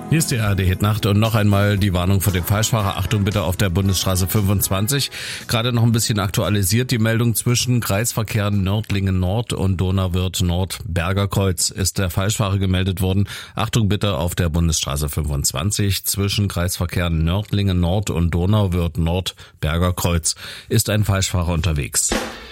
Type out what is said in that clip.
Hier ist die ARD-Hitnacht und noch einmal die Warnung vor dem Falschfahrer. Achtung bitte auf der Bundesstraße 25. Gerade noch ein bisschen aktualisiert die Meldung zwischen Kreisverkehren Nördlingen Nord und Donauwörth Nord Berger Kreuz ist der Falschfahrer gemeldet worden. Achtung bitte auf der Bundesstraße 25 zwischen Kreisverkehren Nördlingen Nord und Donauwörth Nord Berger Kreuz ist ein Falschfahrer unterwegs.